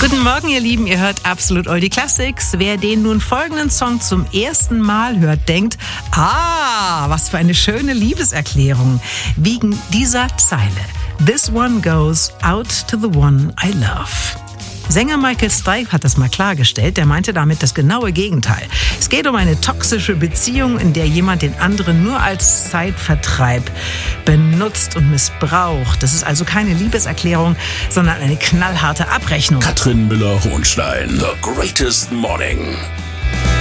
Guten Morgen, ihr Lieben. Ihr hört Absolut Oldie Classics. Wer den nun folgenden Song zum ersten Mal hört, denkt, was für eine schöne Liebeserklärung. Wegen dieser Zeile. This one goes out to the one I love. Sänger Michael Stipe hat das mal klargestellt. Der meinte damit das genaue Gegenteil. Es geht um eine toxische Beziehung, in der jemand den anderen nur als Zeitvertreib benutzt und missbraucht. Das ist also keine Liebeserklärung, sondern eine knallharte Abrechnung. Katrin Müller-Hohenstein, The Greatest Morning.